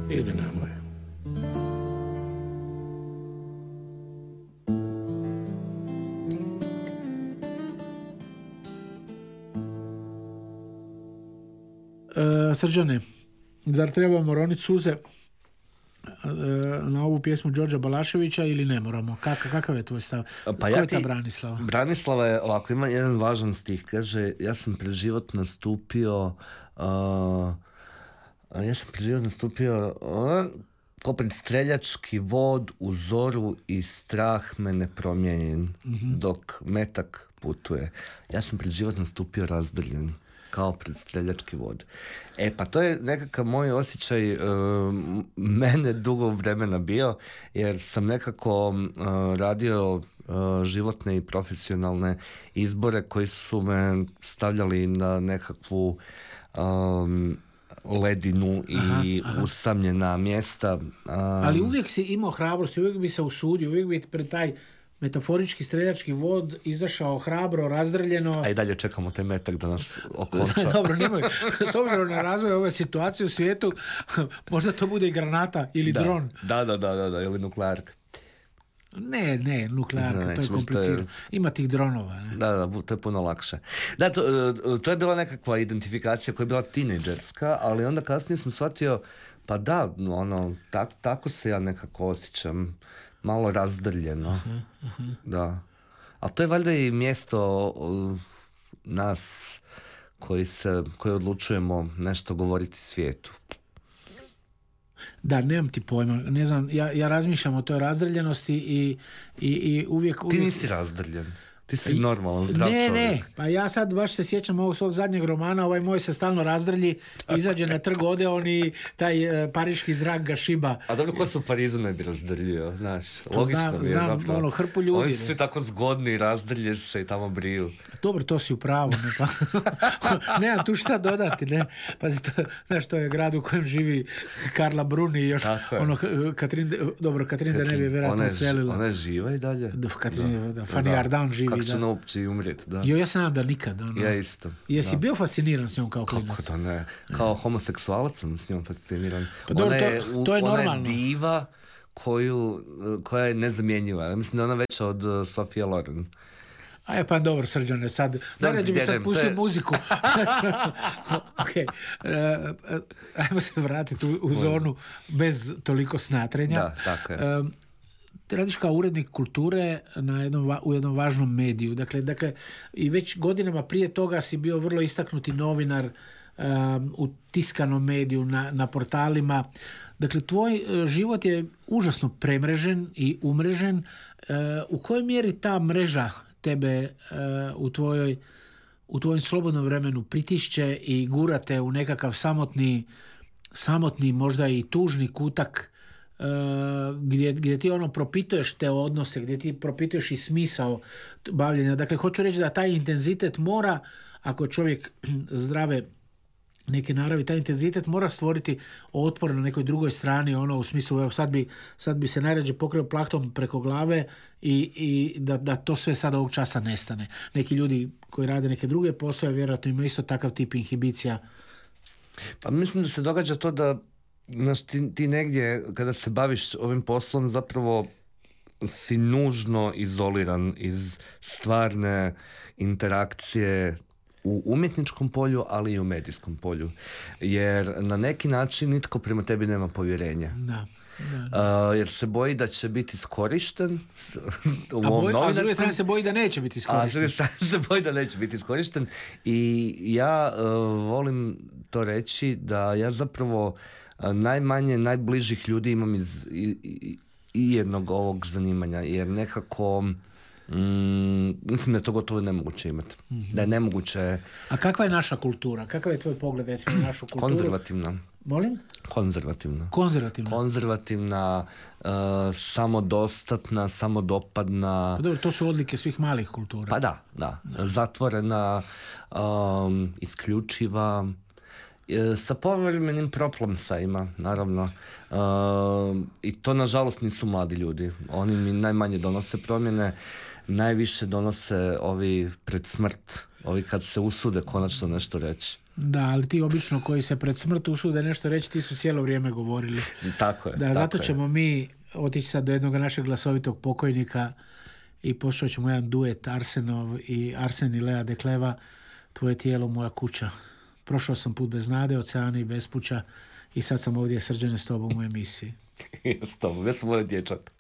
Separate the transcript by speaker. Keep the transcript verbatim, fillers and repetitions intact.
Speaker 1: ili nemoj. Uh, Srđane, zar trebamo roniti suze na ovu pjesmu Đorđa Balaševića ili ne moramo? Kaka, kakav je tvoj stav?
Speaker 2: Pa
Speaker 1: Ko
Speaker 2: ja
Speaker 1: je
Speaker 2: ti,
Speaker 1: ta Branislava?
Speaker 2: Branislava je ovako, ima jedan važan stih, kaže, ja sam pred život nastupio uh, ja sam pred život nastupio uh, ko pred streljački vod u zoru i strah me ne promijenjen, mm-hmm. dok metak putuje. Ja sam pred život nastupio razdrljen kao pred streljački vod. E, pa to je nekakav moj osjećaj uh, mene dugo vremena bio, jer sam nekako uh, radio uh, životne i profesionalne izbore koji su me stavljali na nekakvu um, ledinu
Speaker 1: aha,
Speaker 2: i
Speaker 1: aha.
Speaker 2: usamljena mjesta. Um,
Speaker 1: Ali uvijek si imao hrabrosti, uvijek bi se usudio, uvijek bi pred taj metaforički streljački vod izašao hrabro, razdrljeno.
Speaker 2: A i dalje čekamo taj metak da nas okonča.
Speaker 1: Dobro, nemoj. S obzirom na razvoj ove situacije u svijetu, možda to bude i granata ili
Speaker 2: da,
Speaker 1: dron.
Speaker 2: Da, da, da, da, da, ili nuklearka.
Speaker 1: Ne, ne, nuklearka,
Speaker 2: ne,
Speaker 1: to je komplicirano. Je... Ima tih dronova. Ne?
Speaker 2: Da, da, to je puno lakše. Da, to, to je bila nekakva identifikacija koja je bila tinejdžerska, ali onda kasnije sam shvatio, pa da, ono, tak, tako se ja nekako osjećam. Malo razdrljeno. Uh-huh, uh-huh. Da. Ali to je valjda i mjesto uh, nas koji se, koji odlučujemo nešto govoriti svijetu.
Speaker 1: Da, nemam ti pojma. Ne znam, ja, ja razmišljam o toj razdrljenosti i, i, i uvijek, uvijek...
Speaker 2: Ti nisi razdrljen. Ti si normalan, zdrav
Speaker 1: ne,
Speaker 2: čovjek.
Speaker 1: Ne, pa ja sad baš se sjećam ovog svog zadnjeg romana, ovaj moj se stalno razdrlji, izađe na trg, ode on i taj uh, pariški zrak ga šiba.
Speaker 2: A dobro, ko se u Parizu ne bi razdrljio, znaš, logično
Speaker 1: znam,
Speaker 2: mi je.
Speaker 1: Znam,
Speaker 2: zapravo.
Speaker 1: ono, hrpu ljudi.
Speaker 2: Oni su svi tako zgodni, razdrlje se i tamo briju.
Speaker 1: Dobro, to si u pravu. Ne, pa, nemam tu šta dodati, ne. Pazi, to, znaš, to je grad u kojem živi Karla Bruni i još, ono, Katrin, dobro, Katrin da ne bi vjerojatno selila.
Speaker 2: Ona je živa i dalje.
Speaker 1: Da, Katrin, da, da, Fanny Ardant živi.
Speaker 2: Kako će na uopće umrijeti, da.
Speaker 1: Jo, ja sam nadam da nikad. Ono.
Speaker 2: Ja isto.
Speaker 1: Jesi
Speaker 2: da.
Speaker 1: bio fasciniran s njom kao klinac?
Speaker 2: Kako to ne? Kao homoseksualac sam s njom fasciniran.
Speaker 1: Pa dobro,
Speaker 2: ona je,
Speaker 1: to, to je
Speaker 2: ona
Speaker 1: normalno.
Speaker 2: je diva koju, koja je nezamjenjiva. Ja mislim da je ona veća od uh, Sofije Loren.
Speaker 1: A je pa dobro, Srđane, sad najrađe bi sad pustio je... muziku. Ok, uh, ajmo se vratiti u, u zonu bez toliko snatrenja.
Speaker 2: Da, tako je.
Speaker 1: Uh, Ti radiš kao urednik kulture na jednom, u jednom važnom mediju. Dakle, dakle, i već godinama prije toga si bio vrlo istaknuti novinar um, u tiskanom mediju, na, na portalima. Dakle, tvoj uh, život je užasno premrežen i umrežen. Uh, u kojoj mjeri ta mreža tebe uh, u tvojoj u tvojem slobodnom vremenu pritišće i gurate u nekakav samotni, samotni možda i tužni kutak Uh, gdje, gdje ti ono propituješ te odnose, gdje ti propituješ i smisao bavljenja. Dakle, hoću reći da taj intenzitet mora, ako čovjek zdrave neke naravi, taj intenzitet mora stvoriti otpor na nekoj drugoj strani, ono u smislu, evo sad bi, sad bi se najrađe pokrio plahtom preko glave i, i da, da to sve sad ovog časa nestane. Neki ljudi koji rade neke druge poslove vjerojatno imaju isto takav tip inhibicija.
Speaker 2: Pa mislim da se događa to da znaš, ti, ti negdje kada se baviš ovim poslom zapravo si nužno izoliran iz stvarne interakcije u umjetničkom polju, ali i u medijskom polju. Jer na neki način nitko prema tebi nema povjerenja.
Speaker 1: Da. Da, da.
Speaker 2: Uh, jer se boji da će biti iskorišten u
Speaker 1: a,
Speaker 2: ovom
Speaker 1: boj, a s druge strane
Speaker 2: skom...
Speaker 1: se boji da neće biti iskorišten.
Speaker 2: A s druge strane se boji da neće biti iskorišten. I ja uh, volim to reći da ja zapravo uh, najmanje najbližih ljudi imam iz i, i, i jednog ovog zanimanja. Jer nekako Mm, mislim da je to gotovo nemoguće imati. Mm-hmm. Da je nemoguće...
Speaker 1: A kakva je naša kultura? Kakav je tvoj pogled recimo na našu kulturu?
Speaker 2: Konzervativna.
Speaker 1: Molim?
Speaker 2: Konzervativna.
Speaker 1: Konzervativna.
Speaker 2: Konzervativna, uh, samodostatna, samodopadna.
Speaker 1: Pa dobro, to su odlike svih malih kultura.
Speaker 2: Pa da, da. da. Zatvorena, um, isključiva, sa povremenim problemsajima, naravno. Uh, I to, nažalost, nisu mladi ljudi. Oni mi najmanje donose promjene. najviše donose ovi pred smrt, ovi kad se usude konačno nešto reći.
Speaker 1: Da, ali ti obično koji se pred smrt usude nešto reći, ti su cijelo vrijeme govorili.
Speaker 2: Tako je.
Speaker 1: Da,
Speaker 2: tako
Speaker 1: zato
Speaker 2: je.
Speaker 1: ćemo mi otići sad do jednog našeg glasovitog pokojnika i poslušat ćemo jedan duet Arsenov i Arsen i Lea Dekleva, Tvoje tijelo, moja kuća. Prošao sam put bez nade, oceane i bespuća i sad sam ovdje, Srđane, s tobom u emisiji.
Speaker 2: S tobom, ja sam moj dječak.